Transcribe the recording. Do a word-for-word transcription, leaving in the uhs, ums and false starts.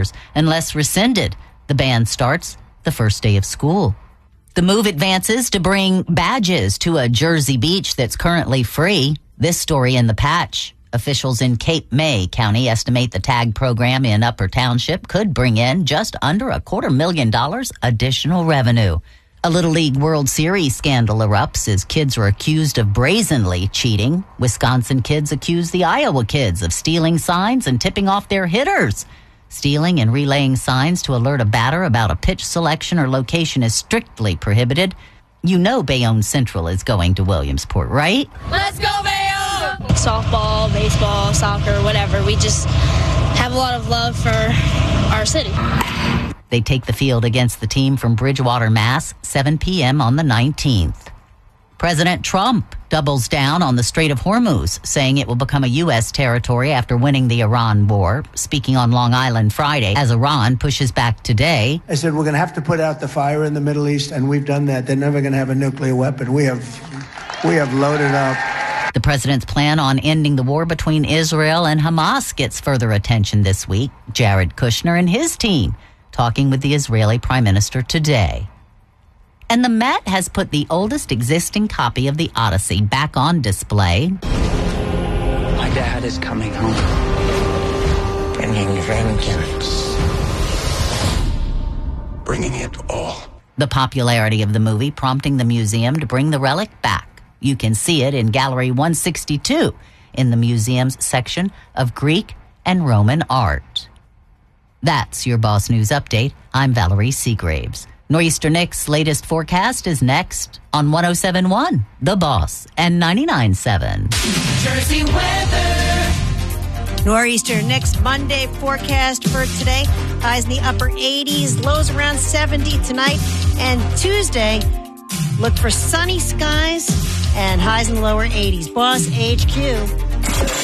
years, unless rescinded. The ban starts the first day of school. The move advances to bring badges to a Jersey beach that's currently free. This story in The Patch. Officials in Cape May County estimate the tag program in Upper Township could bring in just under a quarter million dollars additional revenue. A Little League World Series scandal erupts as kids are accused of brazenly cheating. Wisconsin kids accuse the Iowa kids of stealing signs and tipping off their hitters. Stealing and relaying signs to alert a batter about a pitch selection or location is strictly prohibited. You know Bayonne Central is going to Williamsport, right? Let's go, Bayonne! Softball, baseball, soccer, whatever. We just have a lot of love for our city. They take the field against the team from Bridgewater, Mass, seven p.m. on the nineteenth. President Trump doubles down on the Strait of Hormuz, saying it will become a U S territory after winning the Iran war. Speaking on Long Island Friday, as Iran pushes back today. I said, we're going to have to put out the fire in the Middle East, and we've done that. They're never going to have a nuclear weapon. We have, we have loaded up. The president's plan on ending the war between Israel and Hamas gets further attention this week. Jared Kushner and his team talking with the Israeli Prime Minister today. And the Met has put the oldest existing copy of the Odyssey back on display. My dad is coming home, bringing vengeance, bringing it all. The popularity of the movie prompting the museum to bring the relic back. You can see it in Gallery one sixty-two in the museum's section of Greek and Roman art. That's your Boss News Update. I'm Valerie Seagraves. Nor'easter Nick's latest forecast is next on one oh seven point one, The Boss, and ninety-nine point seven. Jersey weather. Nor'easter Nick's Monday forecast for today. Highs in the upper eighties, lows around seventy tonight. And Tuesday, look for sunny skies and highs in the lower eighties. Boss H Q.